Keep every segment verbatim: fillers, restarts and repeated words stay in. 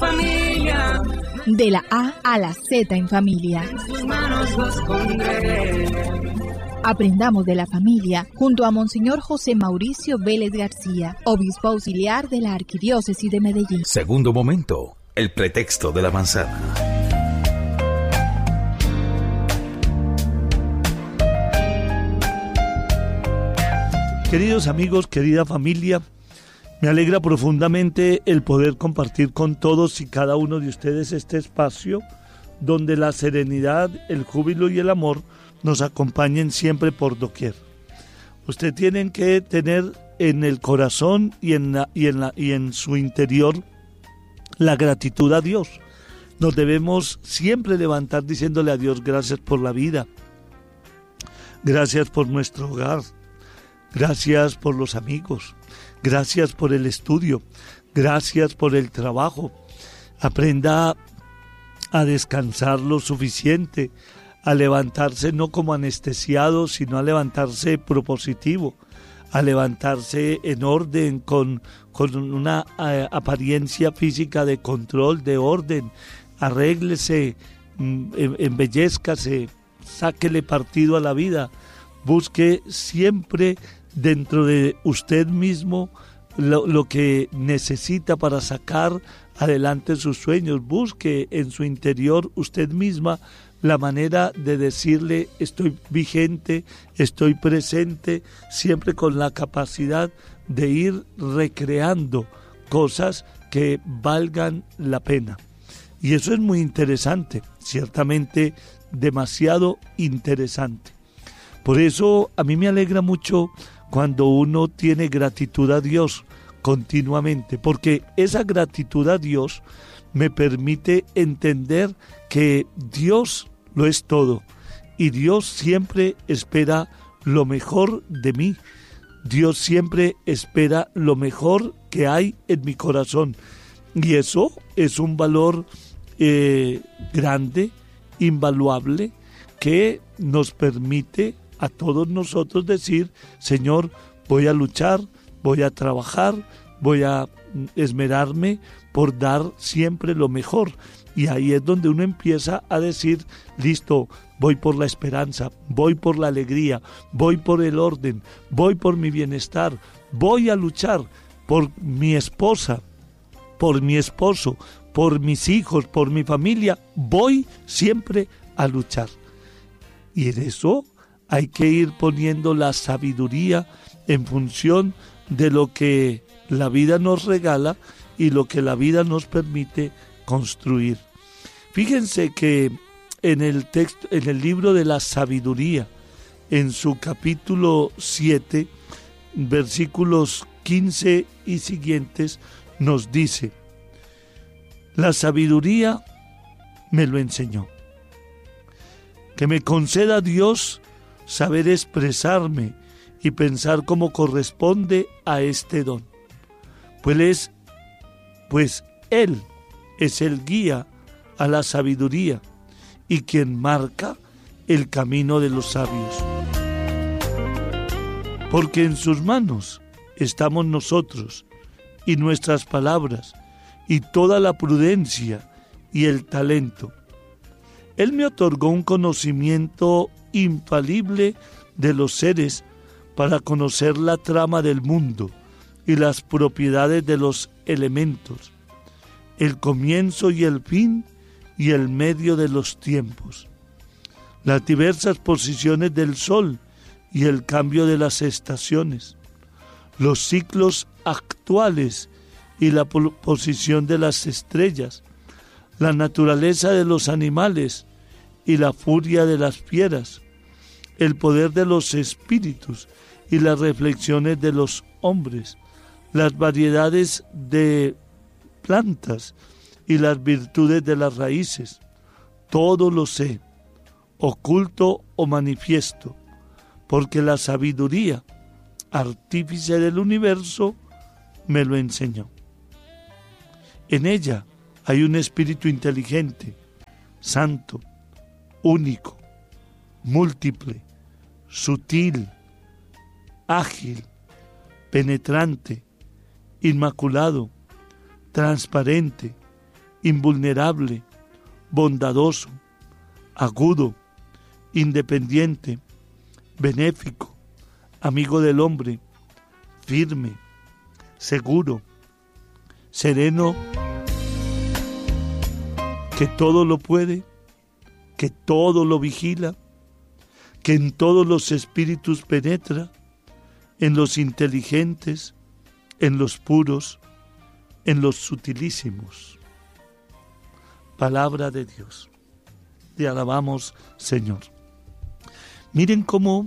familia. De la A a la Z en familia. En sus manos los pondré. Aprendamos de la familia junto a Monseñor José Mauricio Vélez García, obispo auxiliar de la Arquidiócesis de Medellín. Segundo momento, el pretexto de la manzana. Queridos amigos, querida familia, me alegra profundamente el poder compartir con todos y cada uno de ustedes este espacio donde la serenidad, el júbilo y el amor nos acompañen siempre por doquier. Ustedes tienen que tener en el corazón y en, la, y, en la, y en su interior la gratitud a Dios. Nos debemos siempre levantar diciéndole a Dios gracias por la vida, gracias por nuestro hogar, gracias por los amigos, gracias por el estudio, gracias por el trabajo. Aprenda a descansar lo suficiente, a levantarse no como anestesiado, sino a levantarse propositivo, a levantarse en orden, con, con una eh, apariencia física de control, de orden. Arréglese, em, embellézcase, sáquele partido a la vida, busque siempre dentro de usted mismo lo, lo que necesita para sacar adelante sus sueños. Busque en su interior usted misma la manera de decirle estoy vigente, estoy presente, siempre con la capacidad de ir recreando cosas que valgan la pena. Y eso es muy interesante, ciertamente demasiado interesante. Por eso a mí me alegra mucho cuando uno tiene gratitud a Dios continuamente, porque esa gratitud a Dios me permite entender que Dios lo es todo y Dios siempre espera lo mejor de mí. Dios siempre espera lo mejor que hay en mi corazón y eso es un valor eh, grande, invaluable, que nos permite a todos nosotros decir, Señor, voy a luchar, voy a trabajar, voy a esmerarme por dar siempre lo mejor. Y ahí es donde uno empieza a decir, listo, voy por la esperanza, voy por la alegría, voy por el orden, voy por mi bienestar, voy a luchar por mi esposa, por mi esposo, por mis hijos, por mi familia, voy siempre a luchar. Y en eso hay que ir poniendo la sabiduría en función de lo que la vida nos regala y lo que la vida nos permite construir. Fíjense que en el texto, en el libro de la sabiduría, en su capítulo siete, versículos quince y siguientes, nos dice: la sabiduría me lo enseñó. Que me conceda Dios saber expresarme y pensar como corresponde a este don. Pues, es, pues Él es el guía a la sabiduría y quien marca el camino de los sabios. Porque en sus manos estamos nosotros y nuestras palabras y toda la prudencia y el talento. Él me otorgó un conocimiento infalible de los seres para conocer la trama del mundo y las propiedades de los elementos, el comienzo y el fin y el medio de los tiempos, las diversas posiciones del sol y el cambio de las estaciones, los ciclos actuales y la posición de las estrellas, la naturaleza de los animales y la furia de las fieras, el poder de los espíritus y las reflexiones de los hombres, las variedades de plantas y las virtudes de las raíces. Todo lo sé, oculto o manifiesto, porque la sabiduría, artífice del universo, me lo enseñó. En ella hay un espíritu inteligente, santo, único, múltiple, sutil, ágil, penetrante, inmaculado, transparente, invulnerable, bondadoso, agudo, independiente, benéfico, amigo del hombre, firme, seguro, sereno, que todo lo puede, que todo lo vigila, que en todos los espíritus penetra, en los inteligentes, en los puros, en los sutilísimos. Palabra de Dios. Te alabamos, Señor. Miren cómo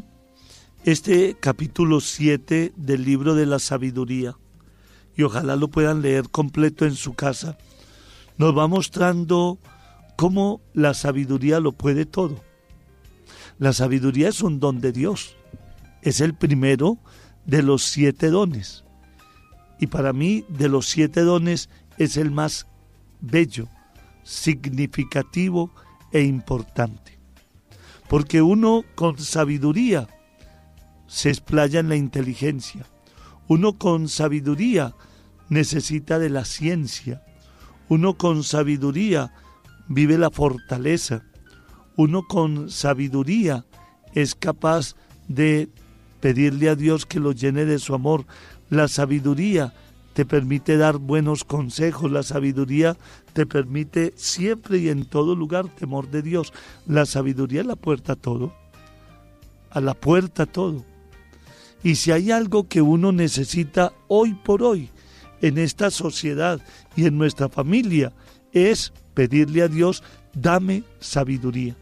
este capítulo siete del libro de la sabiduría, y ojalá lo puedan leer completo en su casa, nos va mostrando cómo la sabiduría lo puede todo. La sabiduría es un don de Dios, es el primero de los siete dones. Y para mí, de los siete dones, es el más bello, significativo e importante. Porque uno con sabiduría se explaya en la inteligencia. Uno con sabiduría necesita de la ciencia. Uno con sabiduría vive la fortaleza. Uno con sabiduría es capaz de pedirle a Dios que lo llene de su amor. La sabiduría te permite dar buenos consejos. La sabiduría te permite siempre y en todo lugar temor de Dios. La sabiduría es la puerta a todo. A la puerta a todo. Y si hay algo que uno necesita hoy por hoy en esta sociedad y en nuestra familia, es pedirle a Dios, dame sabiduría.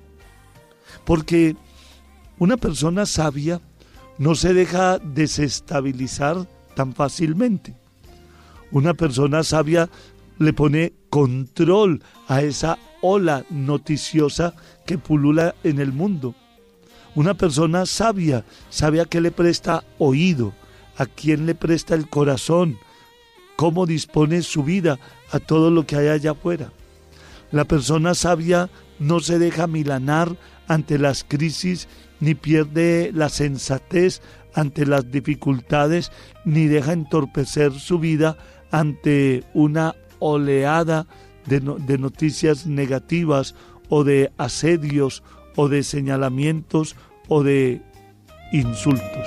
Porque una persona sabia no se deja desestabilizar tan fácilmente. Una persona sabia le pone control a esa ola noticiosa que pulula en el mundo. Una persona sabia sabe a qué le presta oído, a quién le presta el corazón, cómo dispone su vida a todo lo que hay allá afuera. La persona sabia no se deja milanar ante las crisis, ni pierde la sensatez ante las dificultades, ni deja entorpecer su vida ante una oleada de, no, de noticias negativas o de asedios o de señalamientos o de insultos.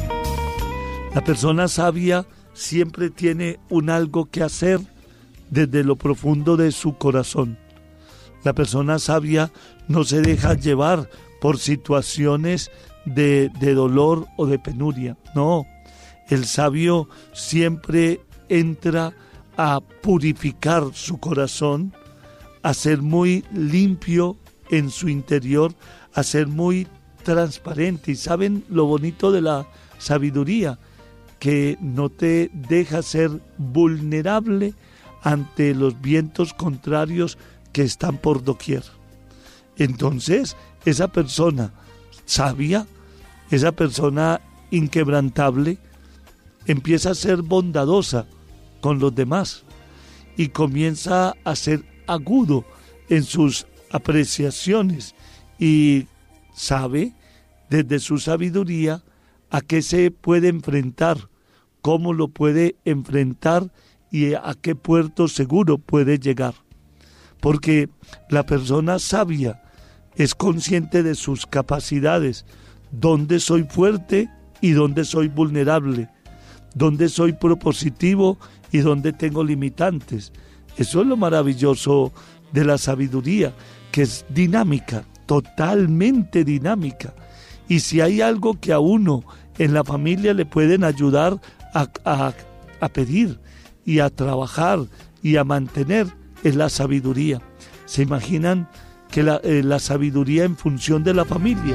La persona sabia siempre tiene un algo que hacer desde lo profundo de su corazón. La persona sabia no se deja llevar por situaciones de, de dolor o de penuria. No, el sabio siempre entra a purificar su corazón, a ser muy limpio en su interior, a ser muy transparente. ¿Y saben lo bonito de la sabiduría? Que no te deja ser vulnerable ante los vientos contrarios que están por doquier. Entonces, esa persona sabia, esa persona inquebrantable, empieza a ser bondadosa con los demás y comienza a ser agudo en sus apreciaciones y sabe desde su sabiduría a qué se puede enfrentar, cómo lo puede enfrentar y a qué puerto seguro puede llegar. Porque la persona sabia es consciente de sus capacidades, dónde soy fuerte y dónde soy vulnerable, dónde soy propositivo y dónde tengo limitantes. Eso es lo maravilloso de la sabiduría, que es dinámica, totalmente dinámica. Y si hay algo que a uno en la familia le pueden ayudar a, a, a pedir y a trabajar y a mantener, es la sabiduría. ¿Se imaginan que la, eh, la sabiduría en función de la familia?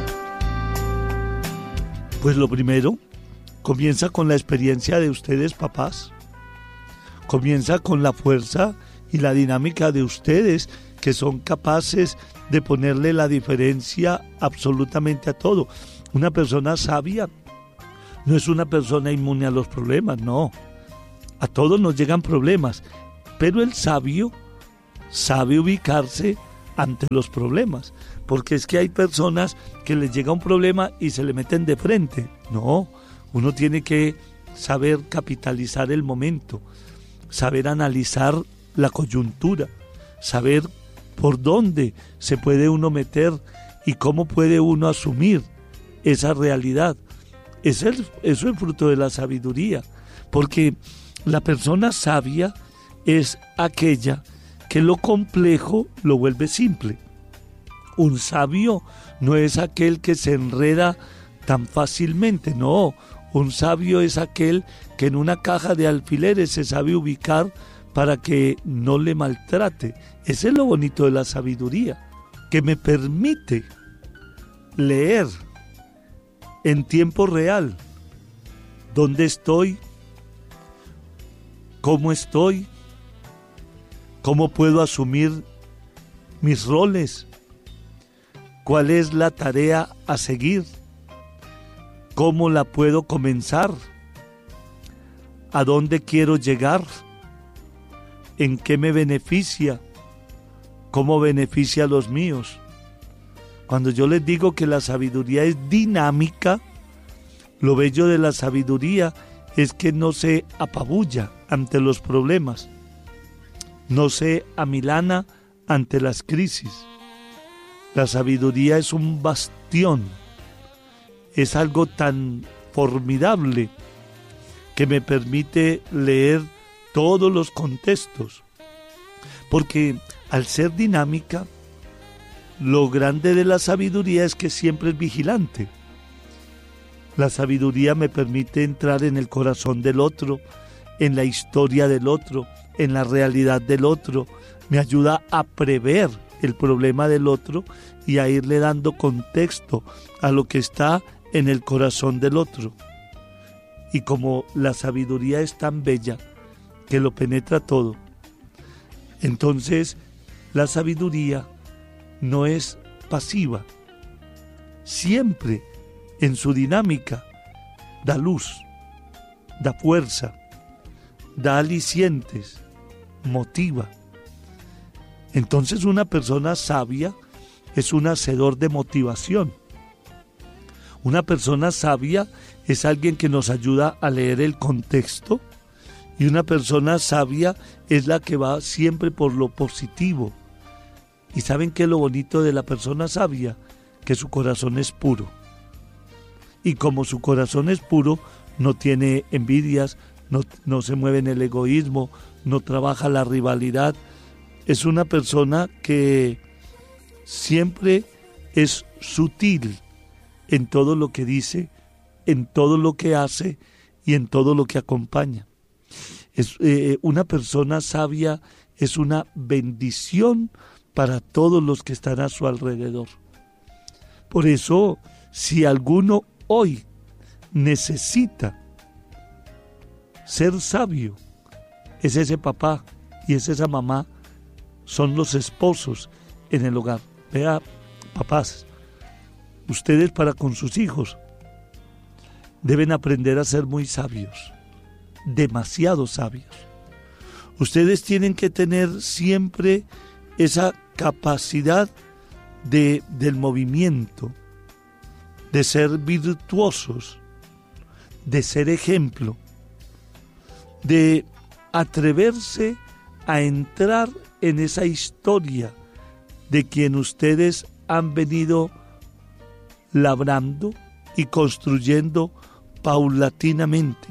Pues lo primero, comienza con la experiencia de ustedes, papás. Comienza con la fuerza y la dinámica de ustedes, que son capaces de ponerle la diferencia absolutamente a todo. Una persona sabia no es una persona inmune a los problemas, no. A todos nos llegan problemas, pero el sabio sabe ubicarse ante los problemas, porque es que hay personas que les llega un problema y se le meten de frente. No, uno tiene que saber capitalizar el momento, saber analizar la coyuntura, saber por dónde se puede uno meter y cómo puede uno asumir esa realidad. Eso es, eso es fruto de la sabiduría, porque la persona sabia es aquella que lo complejo lo vuelve simple. Un sabio no es aquel que se enreda tan fácilmente, no. Un sabio es aquel que en una caja de alfileres se sabe ubicar para que no le maltrate. Ese es lo bonito de la sabiduría, que me permite leer en tiempo real dónde estoy, cómo estoy, cómo puedo asumir mis roles, cuál es la tarea a seguir, cómo la puedo comenzar, a dónde quiero llegar, en qué me beneficia, cómo beneficia a los míos. Cuando yo les digo que la sabiduría es dinámica, lo bello de la sabiduría es que no se apabulla ante los problemas, no se amilana ante las crisis. La sabiduría es un bastión, es algo tan formidable que me permite leer todos los contextos, porque al ser dinámica, lo grande de la sabiduría es que siempre es vigilante. La sabiduría me permite entrar en el corazón del otro, en la historia del otro, en la realidad del otro. Me ayuda a prever el problema del otro y a irle dando contexto a lo que está en el corazón del otro. Y como la sabiduría es tan bella que lo penetra todo, entonces la sabiduría no es pasiva, siempre en su dinámica da luz, da fuerza, da alicientes, motiva. Entonces una persona sabia es un hacedor de motivación. Una persona sabia es alguien que nos ayuda a leer el contexto, y una persona sabia es la que va siempre por lo positivo. ¿Y saben qué es lo bonito de la persona sabia? Que su corazón es puro. Y como su corazón es puro, no tiene envidias, no, no se mueve en el egoísmo, no trabaja la rivalidad. Es una persona que siempre es sutil en todo lo que dice, en todo lo que hace y en todo lo que acompaña. Es, eh, una persona sabia es una bendición para todos los que están a su alrededor. Por eso, si alguno hoy necesita ser sabio, es ese papá y es esa mamá, son los esposos en el hogar. Vea, papás, ustedes para con sus hijos deben aprender a ser muy sabios, demasiado sabios. Ustedes tienen que tener siempre esa capacidad de, del movimiento, de ser virtuosos, de ser ejemplo, de atreverse a entrar en esa historia de quien ustedes han venido labrando y construyendo paulatinamente.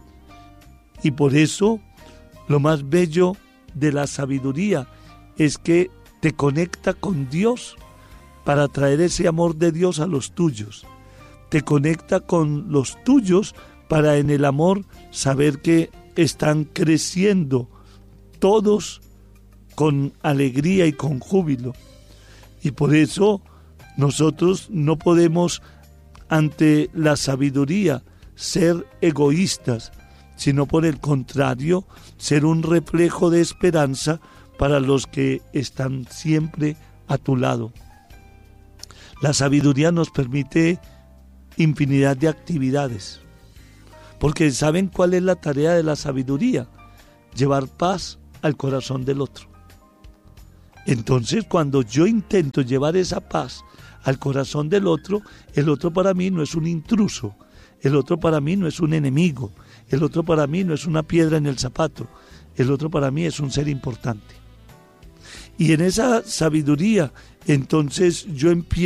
Y por eso lo más bello de la sabiduría es que te conecta con Dios para traer ese amor de Dios a los tuyos. Te conecta con los tuyos para en el amor saber que están creciendo todos con alegría y con júbilo. Y por eso nosotros no podemos ante la sabiduría ser egoístas, sino por el contrario, ser un reflejo de esperanza para los que están siempre a tu lado. La sabiduría nos permite infinidad de actividades, porque ¿saben cuál es la tarea de la sabiduría? Llevar paz al corazón del otro. Entonces, cuando yo intento llevar esa paz al corazón del otro, el otro para mí no es un intruso, el otro para mí no es un enemigo, el otro para mí no es una piedra en el zapato, el otro para mí es un ser importante. Y en esa sabiduría, entonces yo empiezo